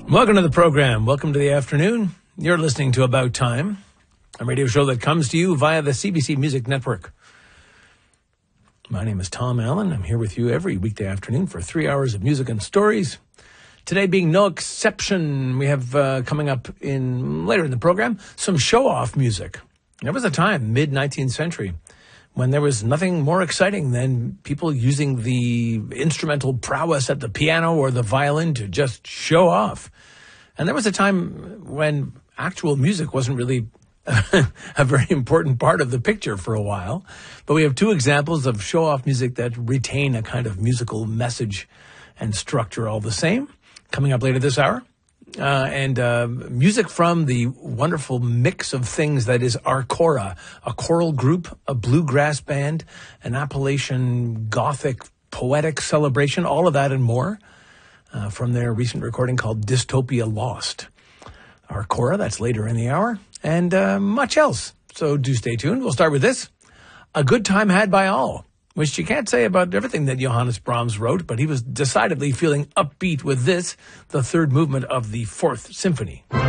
Welcome to the program. Welcome to the afternoon. You're listening to About Time, a radio show that comes to you via the CBC Music Network. My name is Tom Allen. I'm here with you every weekday afternoon for 3 hours of music and stories. Today being no exception, we have coming up later in the program some show-off music. There was a time, mid-19th century, when there was nothing more exciting than people using the instrumental prowess at the piano or the violin to just show off. And there was a time when actual music wasn't really a very important part of the picture for a while. But we have two examples of show-off music that retain a kind of musical message and structure all the same, coming up later this hour. And music from the wonderful mix of things that is Arcora, a choral group, a bluegrass band, an Appalachian Gothic poetic celebration, all of that and more from their recent recording called Dystopia Lost. Arcora, that's later in the hour, and much else. So do stay tuned. We'll start with this, A Good Time Had by All, which you can't say about everything that Johannes Brahms wrote, but he was decidedly feeling upbeat with this, the third movement of the Fourth Symphony.